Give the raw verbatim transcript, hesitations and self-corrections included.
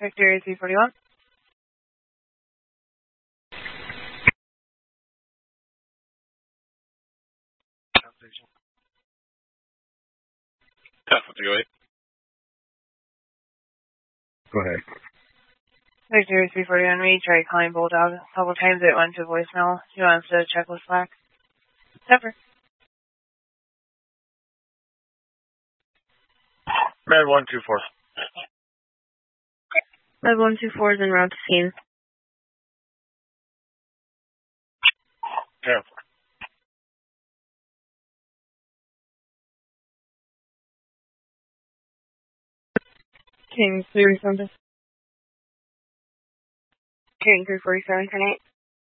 Victory three forty-one. Go ahead. Victory three forty-one, we tried calling Bulldog a couple times. It went to voicemail. You want us to check with Slack? Pepper. Med one two four. Med one two four is en route to scene. Yeah. King three something. King three forty-seven, ten eight.